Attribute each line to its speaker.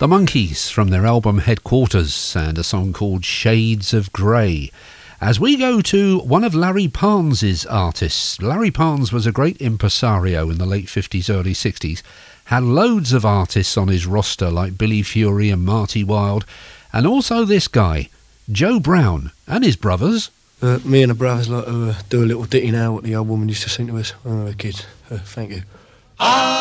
Speaker 1: The Monkees from their album Headquarters and a song called Shades of Grey. As we go to one of Larry Parnes' artists. Larry Parnes was a great impresario in the late 50s, early 60s. Had loads of artists on his roster like Billy Fury and Marty Wilde. And also this guy, Joe Brown, and his brothers.
Speaker 2: Me and the brothers like to do a little ditty now what the old woman used to sing to us when we were kids. Thank you.